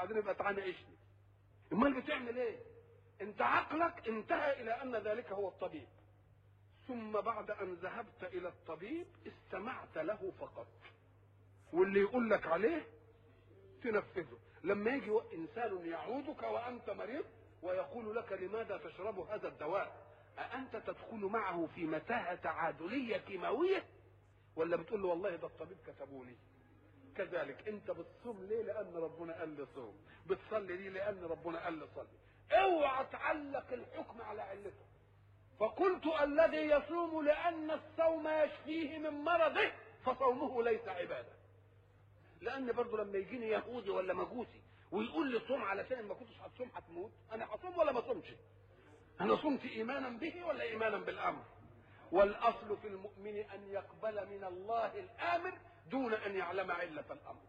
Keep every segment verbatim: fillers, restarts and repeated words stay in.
وبعدين يبقى تعالى عيشني. امال بتعمل ايه؟ انت عقلك انتهى الى ان ذلك هو الطبيب، ثم بعد ان ذهبت الى الطبيب استمعت له فقط، واللي يقول لك عليه تنفذه. لما يجي انسان يعودك وانت مريض ويقول لك لماذا تشرب هذا الدواء، أأنت تدخل معه في متاهة تعادلية كيماوية ولا بتقول له والله ده الطبيب كتبه لي؟ كذلك انت بتصوم ليه؟ لان ربنا قال لي صوم. بتصلي ليه؟ لان ربنا قال لي صلي. اوعى تعلق الحكم على علته. فقلت الذي يصوم لان الصوم يشفيه من مرضه فصومه ليس عباده. لان برضه لما يجيني يهودي ولا مجوسي ويقول لي صوم علشان ما كنتش هتصوم هتموت، انا هصوم ولا ما صومش؟ انا صمت ايمانا به ولا ايمانا بالامر؟ والاصل في المؤمن ان يقبل من الله الامر دون ان يعلم علة الامر.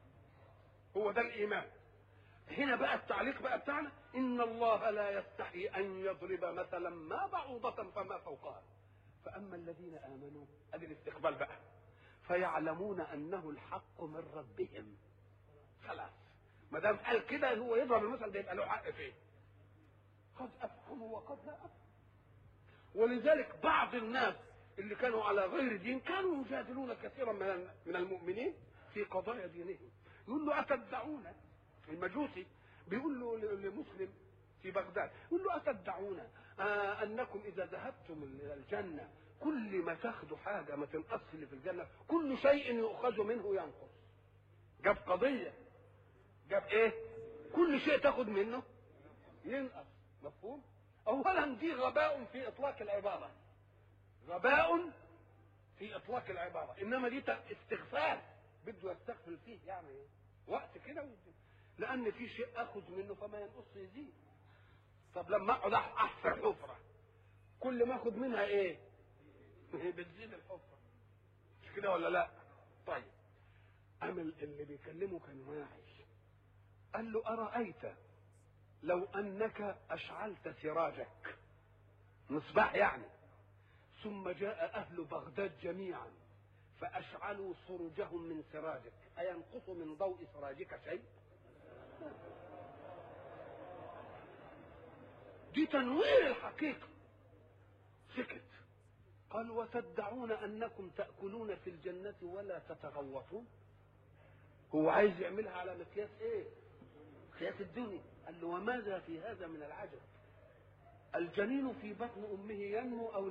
هو ده الايمان. هنا بقى التعليق بقى بتاعنا، ان الله لا يستحي ان يضرب مثلا ما بعوضة فما فوقها، فاما الذين امنوا، ادي الاستقبال بقى، فيعلمون انه الحق من ربهم. خلاص ما دام قال كده هو يضرب المثل ده يبقى له حق فيه. قد افهموا وقد لا افهم. ولذلك بعض الناس اللي كانوا على غير دين كانوا يجادلون كثيرا من من المؤمنين في قضايا دينهم. يقول له اتدعون، المجوسي بيقول له لمسلم في بغداد، يقول له اتدعون آه انكم اذا ذهبتم الى الجنه كل ما تاخذوا حاجه ما تنقص اللي في الجنه، كل شيء يؤخذ منه ينقص. جاب قضيه، جاب ايه؟ كل شيء تاخذ منه ينقص. مفهوم؟ اولا دي غباء في اطلاق العباره، غباء في اطلاق العباره، انما دي استغفال بده يستغفل فيه يعني ايه؟ وقت كده، لان في شيء اخذ منه فما ينقص يزيد. طب لما اقعد احفر حفره كل ما اخذ منها ايه؟ بتزيد الحفره، مش كده ولا لا؟ طيب اما اللي بيكلمه كان واعي، قال له ارايت لو انك اشعلت سراجك، مصباح يعني، ثم جاء اهل بغداد جميعا فاشعلوا سرجهم من سراجك، اينقص من ضوء سراجك شيء؟ دي تنوير الحقيقه. سكت. قال وتدعون انكم تاكلون في الجنه ولا تتغوطون. هو عايز يعملها على مقياس ايه؟ مقياس الدنيا. قال له وماذا في هذا من العجب؟ الجنين في بطن امه ينمو او